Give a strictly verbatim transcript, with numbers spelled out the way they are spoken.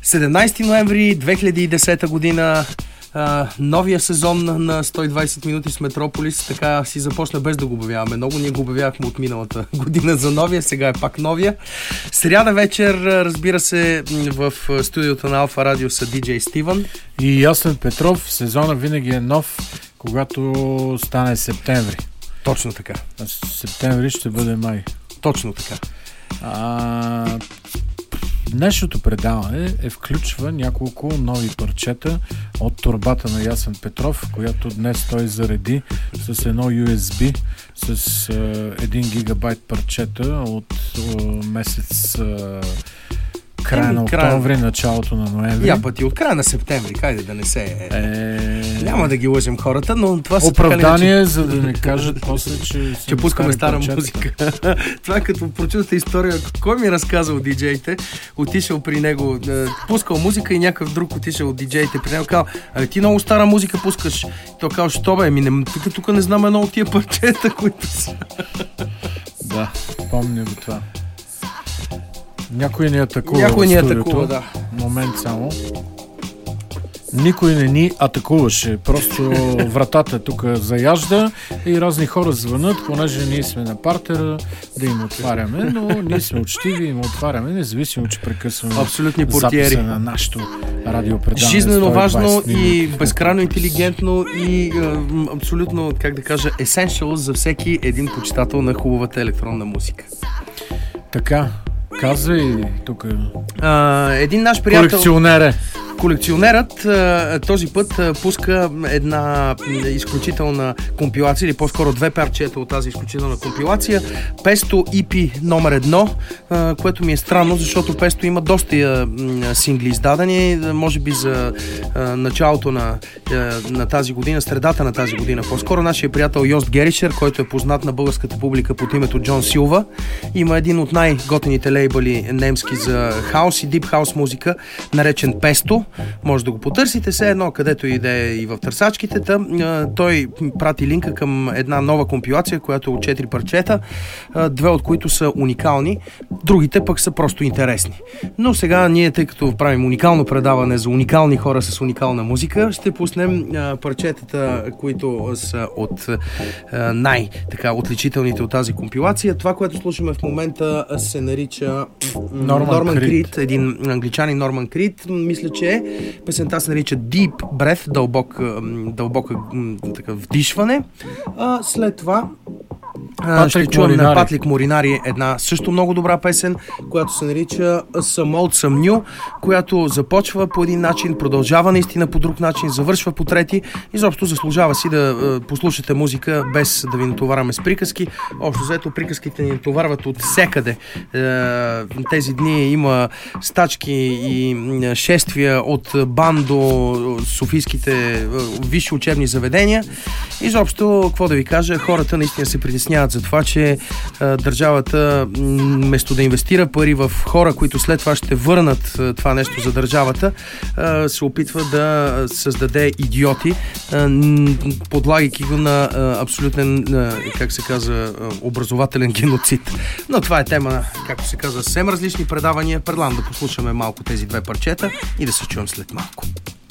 седемнайсети ноември две хиляди и десета година, а, новия сезон на сто и двайсет минути с Метрополис. Така си започна без да го обявяваме много. Ние го обявявахме от миналата година за новия, сега е пак новия. Сряда вечер, разбира се, в студиото на Алфа Радио са диджей Стивън и Ясен Петров. Сезона винаги е нов, когато стане септември. Точно така. А септември ще бъде май. Точно така. А, днешното предаване е включва няколко нови парчета от торбата на Ясен Петров, която днес той зареди с едно ю ес би с един гигабайт парчета от а, месец а, края на октомври, началото на ноември. Я пъти от края на септември, хайде да не се... Е... Няма да ги лъжем хората, но това са оправдание, така, за да не кажат после, че, че пускаме стара парчета. Музика. Това е като прочутата история. Кой ми е разказал диджеите, отишъл при него, пускал музика и някакъв друг отишъл от диджеите при него, казал: а ти много стара музика пускаш. Той казал: що бе, ми не, тук, тук не знам едно от тия парчета, които са. Да, помня го това. Някой ни атакува. Някой ни атакува, да. Момент само. Никой не ни атакуваше. Просто вратата тук заяжда и разни хора звънат, понеже ние сме на партера, да им отваряме, но ние сме учтиви и им отваряме, независимо, че прекъсваме абсолютни портиери записа на нашото радиопредаване. Жизнено важно и безкрайно интелигентно и е, абсолютно, как да кажа, essential за всеки един почитател на хубавата електронна музика. Така, казва и тук един наш приятел... Колекционер е. Колекционерът този път пуска една изключителна компилация, или по-скоро две парчета от тази изключителна компилация. Песто и пи номер едно, което ми е странно, защото Песто има доста сингли издадени, може би за началото на, на тази година, средата на тази година. По-скоро нашия приятел Йост Геришер, който е познат на българската публика под името Джон Силва, има един от най-готените лейбъли немски за хаус и дип хаус музика, наречен Песто. Може да го потърсите, все едно, където иде и в търсачките. Та, той прати линка към една нова компилация, която е от четири парчета, две от които са уникални, другите пък са просто интересни. Но сега ние, тъй като правим уникално предаване за уникални хора с уникална музика, ще пуснем парчетата, които са от най-отличителните от тази компилация. Това, което слушаме в момента, се нарича Норман Крид, един англичанин, Норман Крид, мисля, че е. Песента се нарича Deep Breath, дълбок, дълбоко така, вдишване. А, след това а, ще чуем на Патрик Моринари една също много добра песен, която се нарича Some Old Some New, която започва по един начин, продължава наистина по друг начин, завършва по трети. Изобщо заслужава си да а, послушате музика без да ви натоварваме с приказки. Общо взето приказките ни натоварват от всекъде. А, тези дни има стачки и шествия от бан до софийските висши учебни заведения. Изобщо, какво да ви кажа, хората наистина се притесняват за това, че а, държавата, вместо да инвестира пари в хора, които след това ще върнат а, това нещо за държавата, а, се опитва да създаде идиоти, а, подлагайки го на а, абсолютен, а, как се казва, образователен геноцид. Но това е тема, както се казва, съвсем различни предавания. Предлагам да послушаме малко тези две парчета и да се чуем след малко.